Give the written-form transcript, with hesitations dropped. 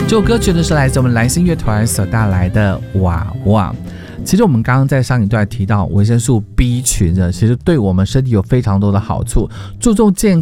这首歌曲呢是来自我们蓝星乐团所带来的娃娃。其实我们刚刚在上一段提到维生素 B 群呢，其实对我们身体有非常多的好处，注重健